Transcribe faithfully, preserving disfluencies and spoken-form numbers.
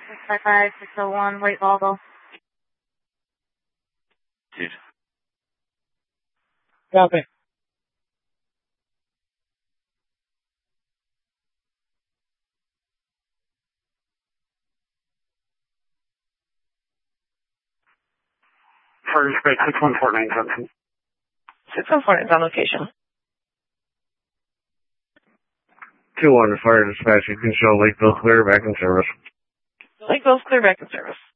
six five five, six oh one, White Volvo. Dude. Copy. Charger Space six one four nine seven. six one four nine on location. two one, Fire Dispatch, you can show Lakeville clear back in service. Lakeville's clear back in service.